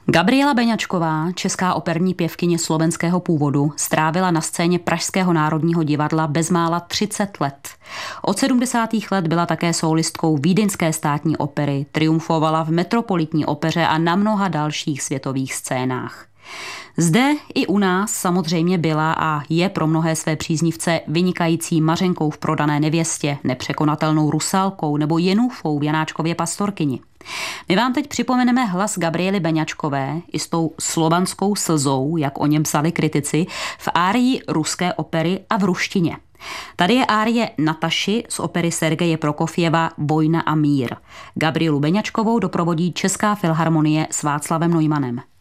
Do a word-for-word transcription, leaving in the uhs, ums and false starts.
Gabriela Beňačková, česká operní pěvkyně slovenského původu, strávila na scéně Pražského národního divadla bezmála třicet let. Od sedmdesátých let byla také sólistkou Vídeňské státní opery, triumfovala v Metropolitní opeře a na mnoha dalších světových scénách. Zde i u nás samozřejmě byla a je pro mnohé své příznivce vynikající Mařenkou v Prodané nevěstě, nepřekonatelnou Rusalkou nebo Jenůfou v Janáčkově pastorkyni. My vám teď připomeneme hlas Gabriely Beňačkové i s tou slovanskou slzou, jak o něm psali kritici, v árii ruské opery a v ruštině. Tady je árie Nataši z opery Sergeje Prokofjeva Vojna a mír. Gabrielu Beňačkovou doprovodí Česká filharmonie s Václavem Neumannem.